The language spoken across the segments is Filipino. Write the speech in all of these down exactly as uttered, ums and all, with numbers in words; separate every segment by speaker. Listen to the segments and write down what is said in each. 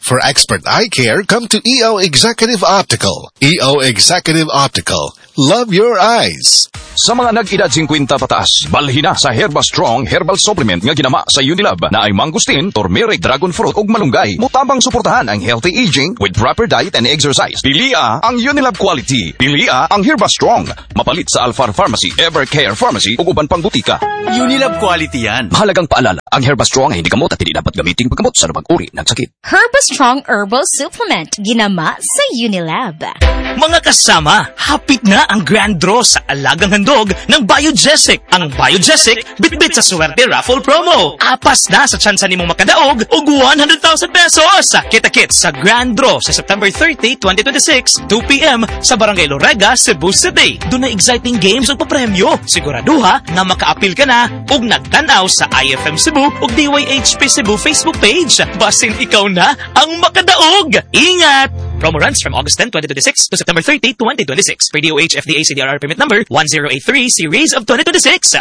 Speaker 1: For expert eye care, come to E O Executive Optical. E O Executive Optical. Love your eyes.
Speaker 2: Sa mga nag-edad fifty pataas, balhin na sa Herba Strong Herbal Supplement nga ginama sa Unilab na ay mangustin, turmeric, dragon fruit ug malunggay. Mutabang suportahan ang healthy aging with proper diet and exercise. Pilia ang Unilab quality. Pilia ang Herba Strong. Mapalit sa Alfar Pharmacy, Evercare Pharmacy ug uban pang butika.
Speaker 3: Unilab quality yan.
Speaker 2: Mahalagang paalala, ang Herba Strong ay hindi gamot at hindi dapat gamitin paggamot sa anumang uri ng sakit.
Speaker 4: Herba Strong Herbal Supplement, ginama sa Unilab.
Speaker 3: Mga kasama, hapit na ang grand draw sa alagang handog ng Biogesic. Ang Biogesic, bitbit sa swerte raffle promo. Apas na sa tsansa nimong makadaog og one hundred thousand pesos. Kita-kit sa grand draw sa September thirtieth, twenty twenty-six, two p.m. sa Barangay Lorega, Cebu City. Doon na exciting games ug papremyo. Siguraduha nga maka-appeal ka na ug nagtanaw sa I F M Cebu ug D Y H P Cebu Facebook page. Basin ikaw na ang makadaog. Ingat! Promo runs from August tenth, twenty twenty-six to September thirtieth, twenty twenty-six. Per D O H F D A C D R R permit number one zero eight three series of twenty twenty-six.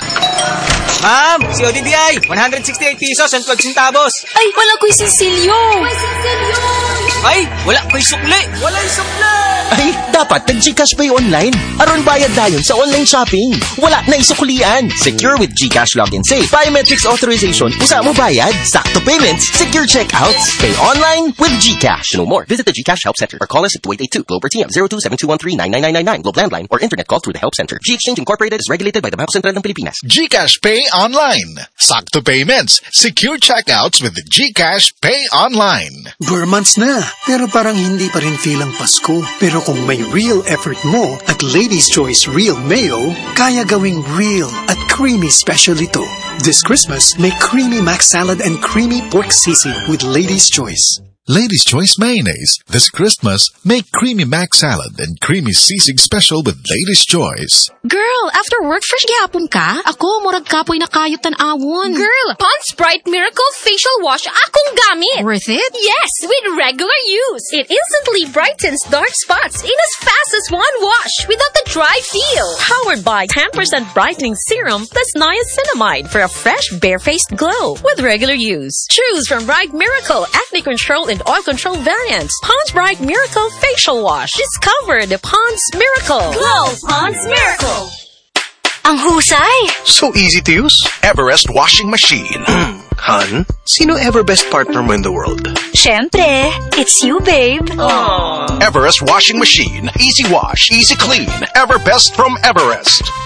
Speaker 5: Ma'am, C O D D I, one hundred sixty-eight pesos and twelve centavos.
Speaker 4: Ay, wala ko'y sinsilyo. May sinsilyo.
Speaker 5: Ay, wala ko'y sukli. Wala yung sukli.
Speaker 6: Ay, dapat nag-GCash Pay online. Aron bayad dayon sa online shopping. Wala na isuklian. Secure with GCash Login Safe. Biometrics authorization. Usa mo bayad. Sakto payments. Secure checkouts. Pay online with GCash. To know more, visit the GCash Help Center or call us at two eight eight two Globe or T M zero two seven two one three nine nine nine nine nine Globe Landline or internet call through the Help Center. G-Exchange Incorporated is regulated by the Bangko Sentral ng Pilipinas.
Speaker 1: GCash Pay Online. Sakto payments. Secure checkouts with the GCash Pay Online.
Speaker 7: Four months na, pero parang hindi pa rin feel ang Pasko. Pero kung may real effort mo at Lady's Choice Real Mayo, kaya gawing real at creamy special ito. This Christmas, may creamy mac salad and creamy pork sisig with Lady's Choice.
Speaker 1: Lady's Choice Mayonnaise. This Christmas, make creamy mac salad and creamy sisig special with Lady's Choice.
Speaker 4: Girl, after work, fresh gihapon ka? Ako, murag kapoy na kayot tan-awon. Girl, Pond's Bright Miracle Facial Wash akong gamit. Worth it? Yes, with regular use. It instantly brightens dark spots in as fast as one wash without the dry feel.
Speaker 8: Powered by ten percent brightening serum plus niacinamide for a fresh, bare-faced glow with regular use. Choose from Bright Miracle Acne Control and oil control variants. Pond's Bright Miracle Facial Wash. Discover the Pond's Miracle.
Speaker 4: Glow Pond's Miracle.
Speaker 9: Ang husay!
Speaker 10: So easy to use. Everest washing machine. Hun, sino ever best partner mo in the world?
Speaker 9: Syempre, it's you, babe.
Speaker 10: Aww. Everest washing machine. Easy wash, easy clean. Ever best from Everest.